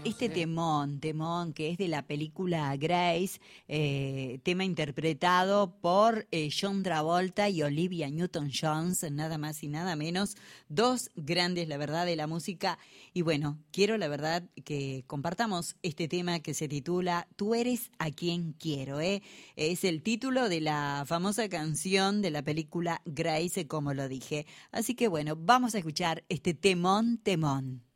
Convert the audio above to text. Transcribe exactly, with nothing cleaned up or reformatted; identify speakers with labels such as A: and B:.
A: este
B: Sí.
A: temón, temón que es de la película Grace, eh, tema interpretado por eh, John Travolta y Olivia Newton-John, nada más y nada menos, dos grandes, la verdad, de la música. Y bueno, quiero la verdad que compartamos este tema que se titula Tú eres a quien quiero, ¿eh? Es el título de la famosa canción de la película Grace, como lo dije. Así que bueno, vamos a escuchar este temón, temón.